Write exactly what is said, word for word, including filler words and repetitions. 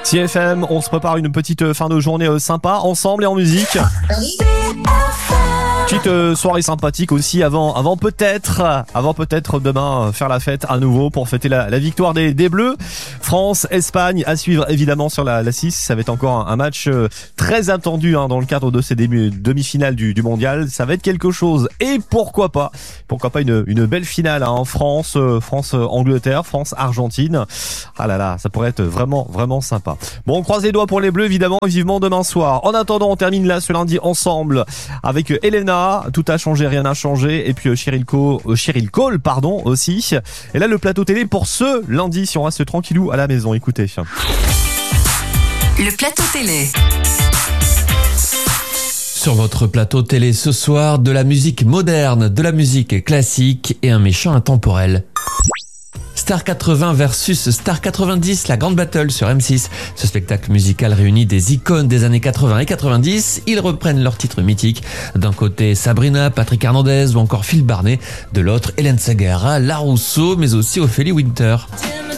C F M, on se prépare une petite fin de journée sympa, ensemble et en musique. Petite euh, soirée sympathique aussi avant, avant peut-être, avant peut-être demain faire la fête à nouveau pour fêter la, la victoire des, des Bleus. France, Espagne à suivre évidemment sur la, la six. Ça va être encore un, un match euh, très attendu hein, dans le cadre de ces demi, demi-finales du, du mondial. Ça va être quelque chose et pourquoi pas, pourquoi pas une, une belle finale hein, France, euh, France Angleterre, France Argentine. Ah là là, ça pourrait être vraiment vraiment sympa. Bon, on croise les doigts pour les Bleus évidemment, vivement demain soir. En attendant, on termine là ce lundi ensemble avec Elena. Tout a changé, rien n'a changé. Et puis Cheryl Cole, Cheryl Cole, pardon, aussi. Et là, le plateau télé pour ce lundi, si on reste tranquillou à la maison. Écoutez. Le plateau télé. Sur votre plateau télé ce soir, de la musique moderne, de la musique classique et un méchant intemporel. Star quatre-vingts versus Star quatre-vingt-dix, la grande battle sur M six. Ce spectacle musical réunit des icônes des années quatre-vingts et quatre-vingt-dix. Ils reprennent leurs titres mythiques. D'un côté, Sabrina, Patrick Hernandez ou encore Phil Barnet. De l'autre, Hélène Ségara, La Rousseau, mais aussi Ophélie Winter.